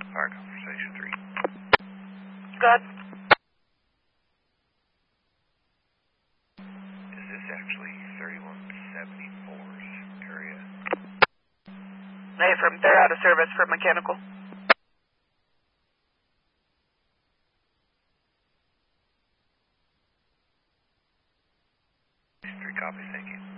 Fire conversation 3. Good. Is this actually 3174's area? They're out of service for mechanical. 3 copies, thank you.